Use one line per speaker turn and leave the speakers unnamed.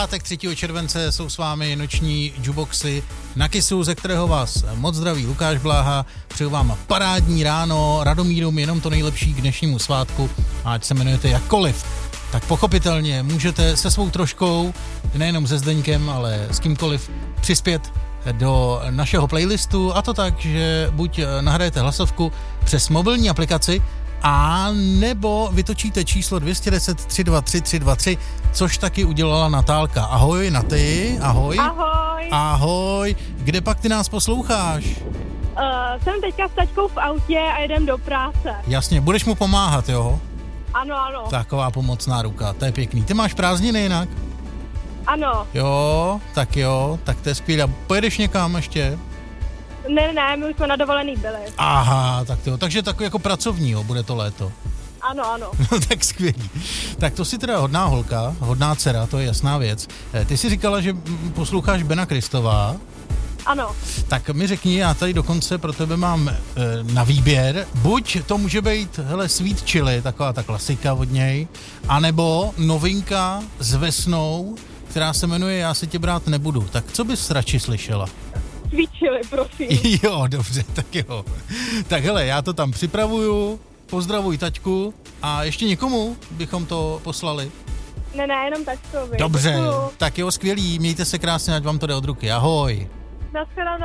pátek 3. července jsou s vámi noční juboxy na Kissu, ze kterého vás moc zdraví Lukáš Bláha. Přeju vám parádní ráno, Radomírům jenom to nejlepší k dnešnímu svátku, a ať se jmenujete jakkoliv, tak pochopitelně můžete se svou troškou, nejenom se Zdeňkem, ale s kýmkoliv přispět do našeho playlistu, a to tak, že buď nahrajete hlasovku přes mobilní aplikaci, a nebo vytočíte číslo 210 323 323, což taky udělala Natálka. Ahoj Naty, ahoj.
Ahoj.
Ahoj, kde pak ty nás posloucháš?
Jsem teďka s taťkou v autě a jedem do práce.
Jasně, budeš mu pomáhat, jo?
Ano.
Taková pomocná ruka, to je pěkný. Ty máš prázdniny jinak?
Ano.
Jo, tak to je skvělé. Pojedeš někam ještě?
Ne, my už jsme na dovolený byli.
Aha, tak jo, takže takový jako pracovního bude to léto.
Ano.
No tak skvělý. Tak to si teda hodná holka, hodná dcera, to je jasná věc. Ty si říkala, že posloucháš Bena Kristová.
Ano.
Tak mi řekni, já tady dokonce pro tebe mám na výběr, buď to může být, hele, Sweet Chili, taková ta klasika od něj, anebo novinka s Vesnou, která se jmenuje Já se tě brát nebudu. Tak co bys radši slyšela?
Sweet Chili, prosím.
Jo, dobře, tak jo. Tak hele, já to tam připravuju, pozdravuj taťku a ještě někomu bychom to poslali.
Ne, jenom tačkovi.
Dobře,
Děkuju.
tak jo, skvělý, mějte se krásně, ať vám to jde od ruky, ahoj.
Naschledanou.